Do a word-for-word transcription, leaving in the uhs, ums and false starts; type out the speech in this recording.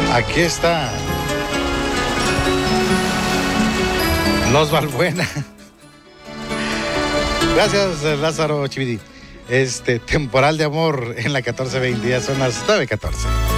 Aquí está. Los Balbuena. Gracias, Lázaro Chividi. Este, temporal de amor en la catorce veinte, ya son las nueve catorce.